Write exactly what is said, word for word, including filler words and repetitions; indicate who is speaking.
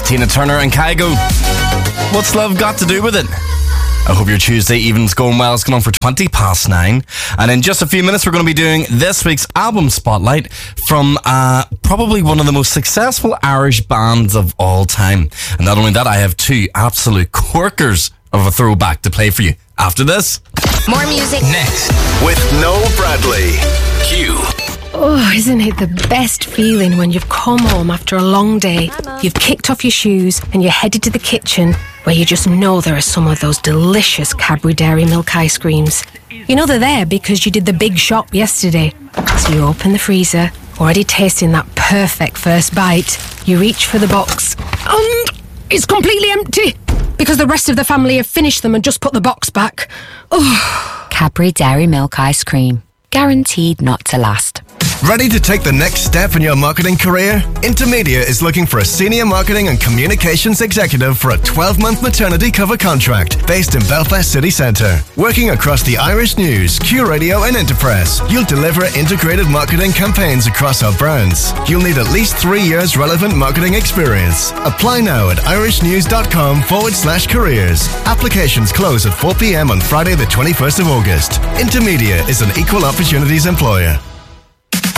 Speaker 1: Tina Turner and Kygo. What's love got to do with it? I hope your Tuesday evening's going well. It's going on for twenty past nine. And in just a few minutes, we're going to be doing this week's album spotlight from uh, probably one of the most successful Irish bands of all time. And not only that, I have two absolute corkers of a throwback to play for you after this.
Speaker 2: More music
Speaker 3: next with Noel Bradley. Q.
Speaker 4: Oh, isn't it the best feeling when you've come home after a long day, you've kicked off your shoes and you're headed to the kitchen where you just know there are some of those delicious Cadbury Dairy Milk ice creams. You know they're there because you did the big shop yesterday. So you open the freezer, already tasting that perfect first bite. You reach for the box and it's completely empty because the rest of the family have finished them and just put the box back. Oh.
Speaker 2: Cadbury Dairy Milk ice cream. Guaranteed not to last.
Speaker 5: Ready to take the next step in your marketing career? Intermedia is looking for a senior marketing and communications executive for a twelve-month maternity cover contract based in Belfast City Centre. Working across the Irish News, Q Radio and Interpress, you'll deliver integrated marketing campaigns across our brands. You'll need at least three years relevant marketing experience. Apply now at irishnews.com forward slash careers. Applications close at four p.m. on Friday the twenty-first of August. Intermedia is an equal opportunities employer.